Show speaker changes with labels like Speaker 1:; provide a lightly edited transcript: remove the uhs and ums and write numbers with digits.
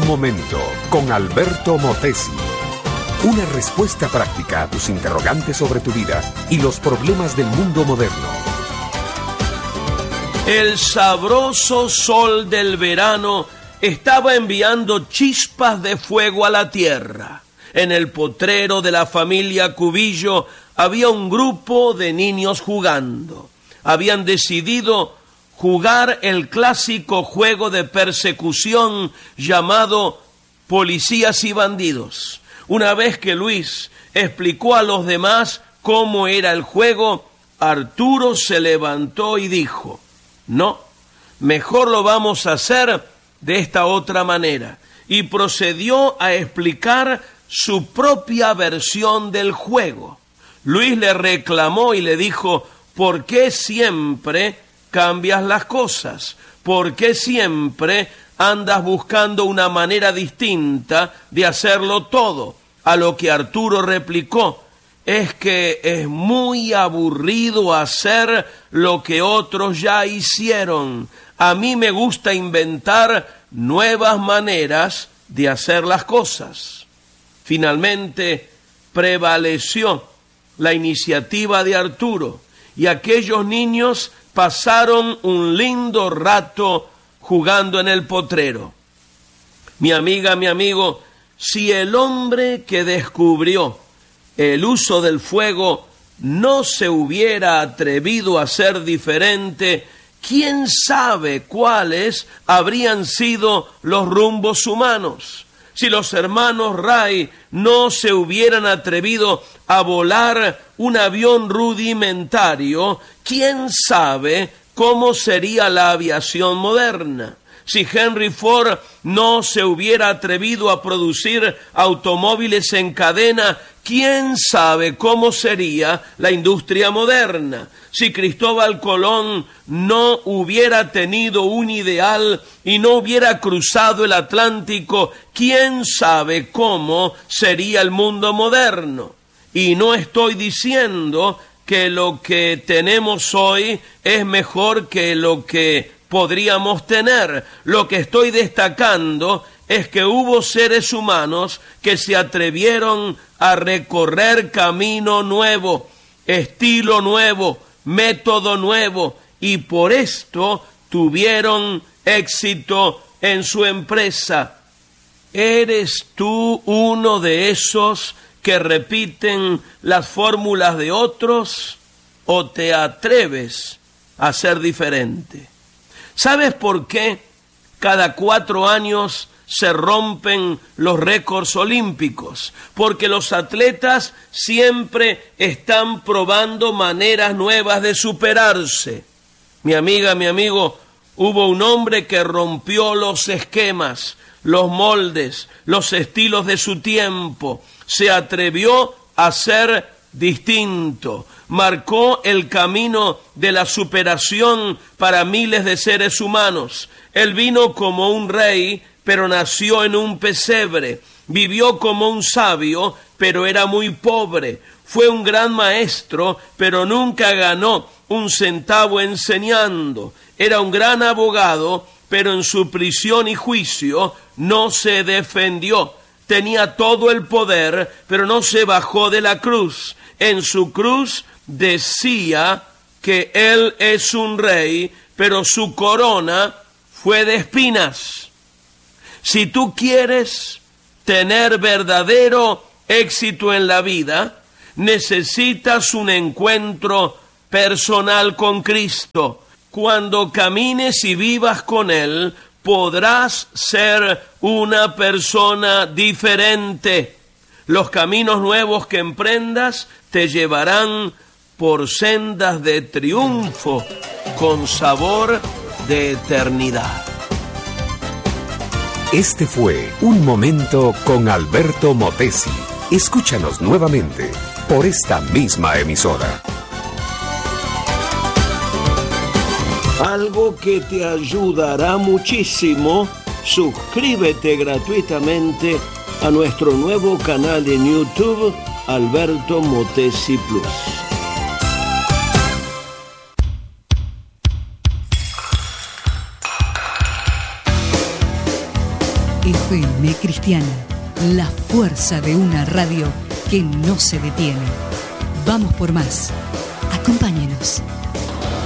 Speaker 1: momento con Alberto Motesi. Una respuesta práctica a tus interrogantes sobre tu vida y los problemas del mundo moderno.
Speaker 2: El sabroso sol del verano estaba enviando chispas de fuego a la tierra. En el potrero de la familia Cubillo había un grupo de niños jugando. Habían decidido jugar el clásico juego de persecución llamado Policías y Bandidos. Una vez que Luis explicó a los demás cómo era el juego, Arturo se levantó y dijo: no, mejor lo vamos a hacer de esta otra manera. Y procedió a explicar su propia versión del juego. Luis le reclamó y le dijo: ¿por qué siempre cambias las cosas? ¿Por qué siempre andas buscando una manera distinta de hacerlo todo? A lo que Arturo replicó: es que es muy aburrido hacer lo que otros ya hicieron. A mí me gusta inventar nuevas maneras de hacer las cosas. Finalmente prevaleció la iniciativa de Arturo y aquellos niños pasaron un lindo rato jugando en el potrero. Mi amiga, mi amigo, si el hombre que descubrió el uso del fuego no se hubiera atrevido a ser diferente, ¿quién sabe cuáles habrían sido los rumbos humanos? Si los hermanos Wright no se hubieran atrevido a volar un avión rudimentario, ¿quién sabe cómo sería la aviación moderna? Si Henry Ford no se hubiera atrevido a producir automóviles en cadena, ¿quién sabe cómo sería la industria moderna? Si Cristóbal Colón no hubiera tenido un ideal y no hubiera cruzado el Atlántico, ¿quién sabe cómo sería el mundo moderno? Y no estoy diciendo que lo que tenemos hoy es mejor que lo que podríamos tener. Lo que estoy destacando es que hubo seres humanos que se atrevieron a recorrer camino nuevo, estilo nuevo, método nuevo, y por esto tuvieron éxito en su empresa. ¿Eres tú uno de esos que repiten las fórmulas de otros o te atreves a ser diferente? ¿Sabes por qué cada 4 años se rompen los récords olímpicos? Porque los atletas siempre están probando maneras nuevas de superarse. Mi amiga, mi amigo, hubo un hombre que rompió los esquemas, los moldes, los estilos de su tiempo. Se atrevió a ser distinto, marcó el camino de la superación para miles de seres humanos. Él vino como un rey, pero nació en un pesebre. Vivió como un sabio, pero era muy pobre. Fue un gran maestro, pero nunca ganó un centavo enseñando. Era un gran abogado, pero en su prisión y juicio no se defendió. Tenía todo el poder, pero no se bajó de la cruz. En su cruz decía que él es un rey, pero su corona fue de espinas. Si tú quieres tener verdadero éxito en la vida, necesitas un encuentro personal con Cristo. Cuando camines y vivas con Él, podrás ser una persona diferente. Los caminos nuevos que emprendas te llevarán por sendas de triunfo con sabor de eternidad.
Speaker 1: Este fue Un Momento con Alberto Motesi. Escúchanos nuevamente por esta misma emisora.
Speaker 2: Algo que te ayudará muchísimo, suscríbete gratuitamente a nuestro nuevo canal en YouTube, Alberto Motesi Plus.
Speaker 3: FM Cristiana, la fuerza de una radio que no se detiene. Vamos por más. Acompáñenos.